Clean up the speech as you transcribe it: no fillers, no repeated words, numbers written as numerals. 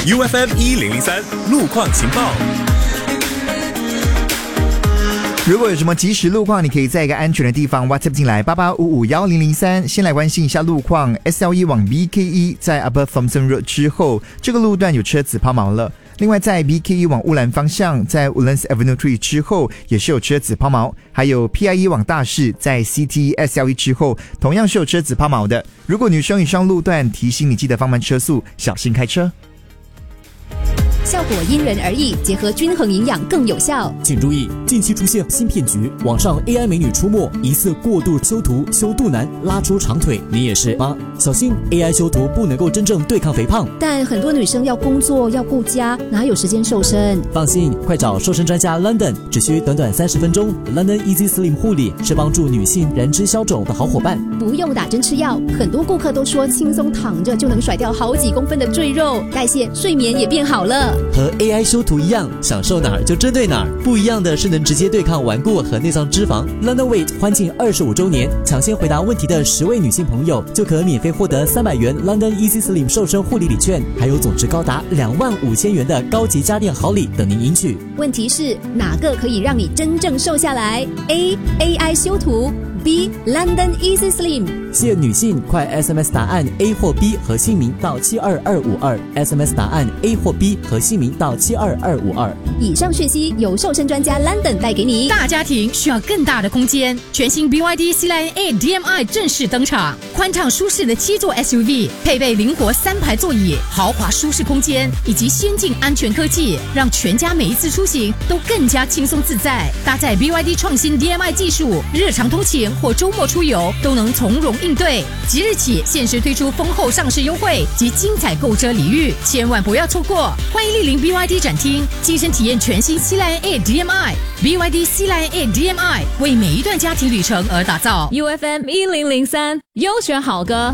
UFM 1003路况情报。 如果有什么即时路况，你可以在一个安全的地方 WhatsApp 进来88551003。先来关心一下路况 ，SLE 往 BKE 在 Upper Thomson Road 之后，这个路段有车子抛锚了。另外，在 BKE 往乌兰方向，在 Woodlands Avenue 3之后也是有车子抛锚。还有 PIE 往大市，在 CT SLE 之后同样是有车子抛锚的。如果女生以上路段，提醒你记得放慢车速，小心开车。 效果因人而异，结合均衡营养更有效。 请注意，近期出现新骗局，网上 AI 美女出没，疑似过度修图、修肚腩、拉出长腿，你也是吗？小心 AI 修图不能够真正对抗肥胖。 但很多女生要工作要顾家，哪有时间瘦身？ 放心，快找瘦身专家 London， 只需短短30分钟。London Easy Slim 护理是帮助女性燃脂消肿的好伙伴， 不用打针吃药。很多顾客都说轻松躺着就能甩掉好几公分的赘肉，代谢、睡眠也变好了。 和 AI 修图一样，享受哪儿就针对哪儿。不一样的是能直接对抗顽固和内脏脂肪。London Weight 欢庆25周年，抢先回答问题的10位女性朋友就可免费获得300元 London Easy Slim 瘦身护理礼券，还有总值高达25000元的高级家电好礼等您赢取。 问题是哪个可以让你真正瘦下来？ A. AI 修图， B. London Easy Slim。 谢女性快 SMS 答案 A 或 B 和姓名到72252， SMS 答案 A 或 B 和姓名到72252。 以上讯息由瘦身专家 London 带给你。 大家庭需要更大的空间，全新 BYD C-Line A DMI 正式登场，宽敞舒适的7座 SUV， 配备灵活3排座椅，豪华舒适空间以及先进安全科技，让全家每一次出行都更加轻松自在。搭载 BYD 创新 DMI 技术，日常通勤或周末出游都能从容应对。即日起限时推出丰厚上市优惠及精彩购车礼遇，千万不要错过！欢迎莅临 BYD 展厅，亲身体验全新 C-Line A DMI。 BYD C-Line A DMI 为每一段家庭旅程而打造。 UFM 1003优选好歌。